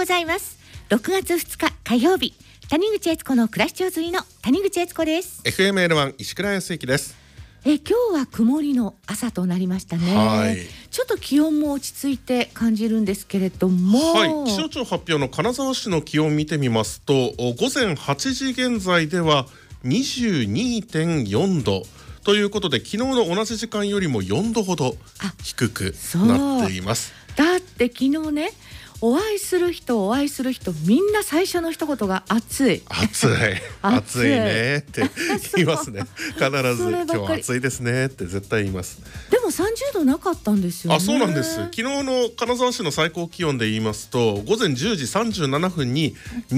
ございます。6月2日火曜日、谷口悦子の暮らし上手の谷口悦子です。 FML1 石倉康之です。 今日は曇りの朝となりましたね。 はい、 ちょっと気温も落ち着いて感じるんですけれども、 はい、気象庁発表の金沢市の気温見てみますと、午前8時現在では 22.4 度ということで、昨日の同じ時間よりも4度ほど低くなっています。 だって昨日ね、お会いする人みんな最初の一言が暑い暑いねって言いますね。必ず今日暑いですねって絶対言います。 でも30度なかったんですよね。 あ、そうなんです。昨日の金沢市の最高気温で言いますと、午前10時37分に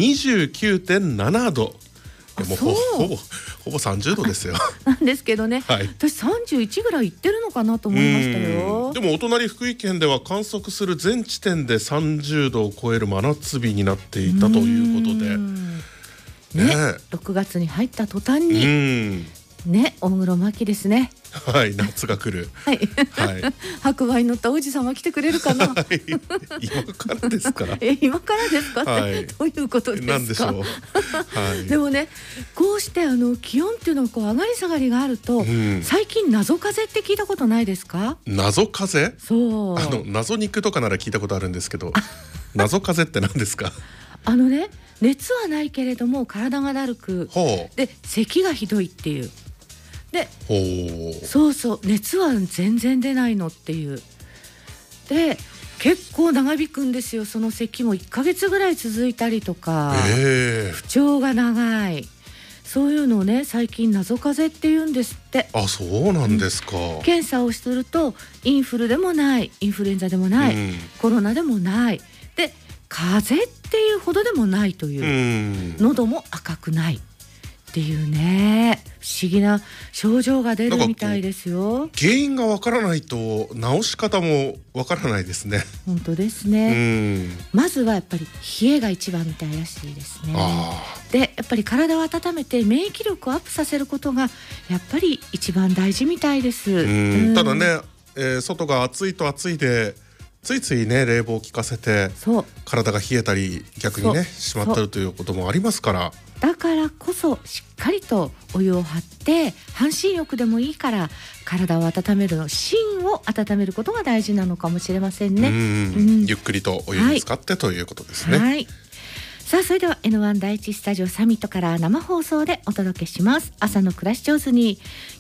29.7 度。もうほぼ30度ですよ。 なんですけどね、 はい、 私31ぐらいいってるのかなと思いましたよ。 でもお隣福井県では観測する全地点で30度を超える真夏日になっていたということでね、 6月に入った途端にね、大黒摩季ですね。 はい、夏が来る。はい、はい、 白馬に乗った王子様来てくれるかな。 はい、今からですか。 今からですかって、はい、どういうことですか。 なんでしょう。はい、 でもね、こうして気温っていうのがこう上がり下がりがあると、最近謎風って聞いたことないですか。 謎風。 そう、 謎肉とかなら聞いたことあるんですけど、謎風って何ですか。 ね、熱はないけれども体がだるくで咳がひどいっていう。で、そう熱は全然出ないのっていう。で結構長引くんですよ。その咳も1ヶ月ぐらい続いたりとか、不調が長い、そういうのをね、最近謎風邪って言うんですって。 あ、そうなんですか。 検査をするとインフルでもない、インフルエンザでもない、コロナでもないで、風邪っていうほどでもないという、喉も赤くないっていうね、不思議な症状が出るみたいですよ。 原因がわからないと治し方もわからないですね。 本当ですね。まずはやっぱり冷えが一番みたいらしいですね。でやっぱり体を温めて免疫力をアップさせることがやっぱり一番大事みたいです。 ただね、外が暑いと暑いでついついね、冷房を効かせて体が冷えたり逆にねしまったりということもありますから、 だからこそしっかりとお湯を張って、半身浴でもいいから体を温めるの、芯を温めることが大事なのかもしれませんね。 ゆっくりとお湯に浸かってということですね。 はい、さあそれでは N1 第一スタジオサミットから生放送でお届けします。朝の暮らし上手に。